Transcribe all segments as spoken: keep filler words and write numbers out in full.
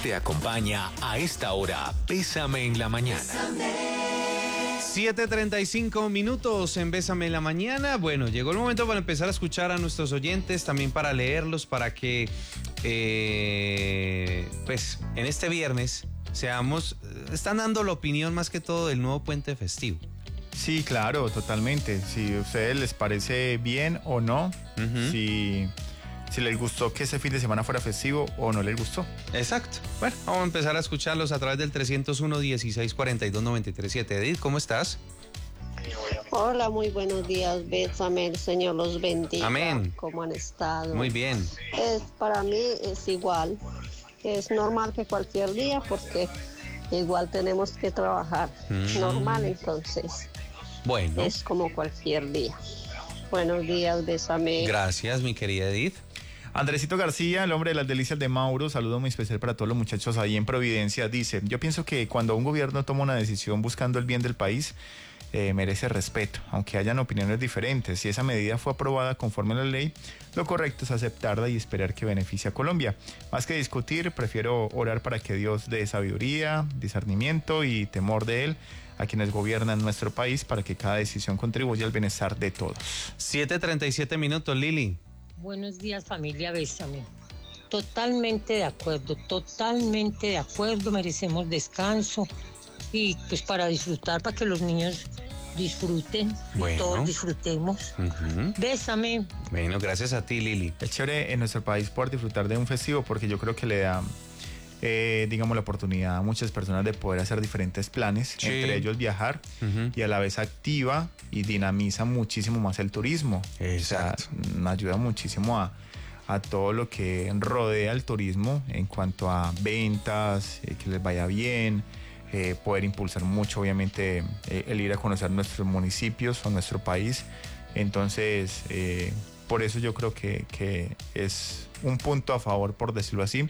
Te acompaña a esta hora Bésame en la Mañana. siete treinta y cinco minutos en Bésame en la Mañana. Bueno, llegó el momento para empezar a escuchar a nuestros oyentes, también para leerlos, para que, eh, pues, en este viernes seamos, están dando la opinión más que todo del nuevo puente festivo. Sí, claro, totalmente. Si a ustedes les parece bien o no, uh-huh. si, si les gustó que ese fin de semana fuera festivo o no les gustó. Exacto. Bueno, vamos a empezar a escucharlos a través del trescientos uno, dieciséis cuarenta y dos, noventa y tres siete. Edith, ¿cómo estás? Hola, muy buenos días, Bésame, el Señor los bendiga. Amén. ¿Cómo han estado? Muy bien. Es, para mí es igual, es normal que cualquier día porque igual tenemos que trabajar, mm. normal entonces. Bueno. Es como cualquier día. Buenos días, Bésame. Gracias, mi querida Edith. Andresito García, el hombre de las delicias de Mauro, saludo muy especial para todos los muchachos ahí en Providencia, dice, yo pienso que cuando un gobierno toma una decisión buscando el bien del país, eh, merece respeto, aunque hayan opiniones diferentes. Si esa medida fue aprobada conforme a la ley, lo correcto es aceptarla y esperar que beneficie a Colombia. Más que discutir, prefiero orar para que Dios dé sabiduría, discernimiento y temor de Él a quienes gobiernan nuestro país para que cada decisión contribuya al bienestar de todos. siete treinta y siete minutos, Lili. Buenos días, familia Bésame. Totalmente de acuerdo, totalmente de acuerdo, merecemos descanso y pues para disfrutar, para que los niños disfruten, bueno. Todos disfrutemos. Uh-huh. Bésame. Bueno, gracias a ti, Lili. Es chévere en nuestro país poder disfrutar de un festivo porque yo creo que le da, eh, digamos, la oportunidad a muchas personas de poder hacer diferentes planes, sí. Entre ellos viajar, uh-huh. Y a la vez activa y dinamiza muchísimo más el turismo. Exacto. O sea, ayuda muchísimo a, a todo lo que rodea el turismo en cuanto a ventas, eh, que les vaya bien, eh, poder impulsar mucho, obviamente, eh, el ir a conocer nuestros municipios o nuestro país. Entonces, eh, por eso yo creo que, que es un punto a favor, por decirlo así,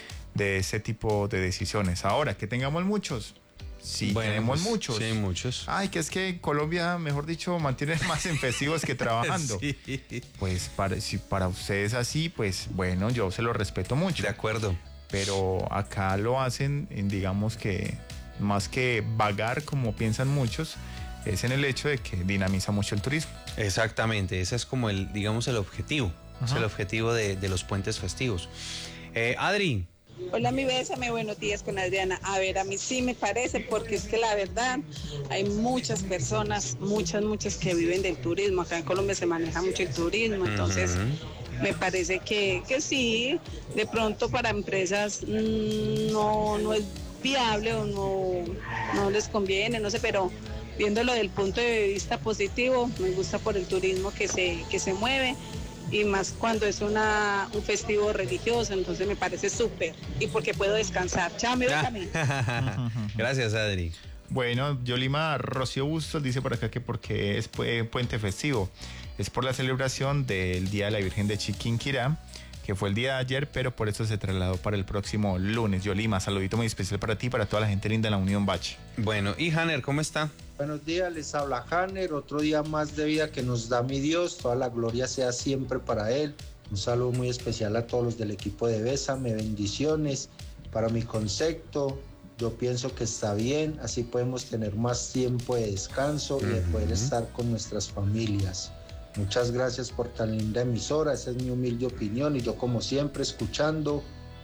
de ese tipo de decisiones. Ahora, que tengamos muchos. Sí, bueno, tenemos pues, muchos. Sí, muchos. Ay, que es que Colombia, mejor dicho, mantiene más en festivos que trabajando. Sí. Pues para, si para ustedes así, pues bueno, yo se lo respeto mucho. De acuerdo. Pero acá lo hacen, en, digamos que más que vagar como piensan muchos, es en el hecho de que dinamiza mucho el turismo. Exactamente, ese es como el, digamos, el objetivo. Ajá. Es el objetivo de, de los puentes festivos. Eh, Adri. Hola, mi Bésame, buenos días con Adriana. A ver, a mí sí me parece, porque es que la verdad hay muchas personas, muchas, muchas que viven del turismo. Acá en Colombia se maneja mucho el turismo, entonces uh-huh. me parece que, que sí, de pronto para empresas mmm, no, no es viable o no, no les conviene, no sé, pero viéndolo desde el punto de vista positivo, me gusta por el turismo que se, que se mueve. Y más cuando es una, un festivo religioso, entonces me parece súper. Y porque puedo descansar. Chao, mi Bésame. Gracias, Adri. Bueno, Yolima Rocío Bustos dice por acá que porque es puente festivo. Es por la celebración del Día de la Virgen de Chiquinquirá, que fue el día de ayer, pero por eso se trasladó para el próximo lunes. Yolima, saludito muy especial para ti y para toda la gente linda de la Unión Bache. Bueno, y Hanner, ¿cómo está? Buenos días, les habla Hanner, otro día más de vida que nos da mi Dios, toda la gloria sea siempre para Él. Un saludo muy especial a todos los del equipo de Bésame, bendiciones. Para mi concepto, yo pienso que está bien, así podemos tener más tiempo de descanso y de poder estar con nuestras familias. Muchas gracias por tan linda emisora, esa es mi humilde opinión y yo como siempre escuchando,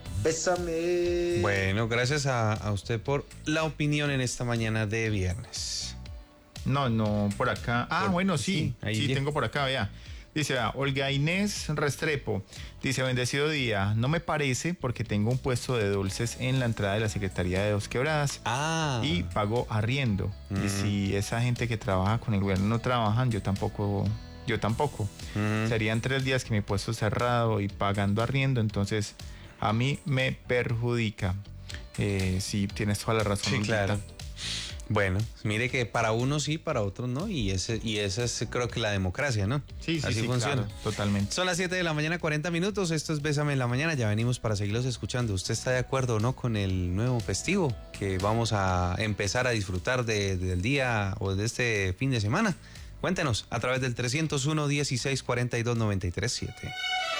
Bésame. Bueno, gracias a, a usted por la opinión en esta mañana de viernes. No, no, por acá. Ah, por, bueno, sí, sí, sí, sí, tengo por acá, vea. Dice, ah, Olga Inés Restrepo, dice, bendecido día, no me parece porque tengo un puesto de dulces en la entrada de la Secretaría de Dos Quebradas ah. y pago arriendo. Mm. Y si esa gente que trabaja con el gobierno no trabajan, yo tampoco, yo tampoco. Mm. Serían tres días que mi puesto es cerrado y pagando arriendo, entonces a mí me perjudica. Eh, sí, tienes toda la razón. Sí, claro. Bueno, mire que para unos sí, para otros no, y ese y esa es creo que la democracia, ¿no? Sí, sí, así sí, funciona. Claro, totalmente. Son las siete de la mañana, cuarenta minutos, esto es Bésame en la Mañana, ya venimos para seguirlos escuchando. ¿Usted está de acuerdo o no con el nuevo festivo que vamos a empezar a disfrutar de, del día o de este fin de semana? Cuéntenos a través del trescientos uno, dieciséis cuarenta y dos, noventa y tres siete.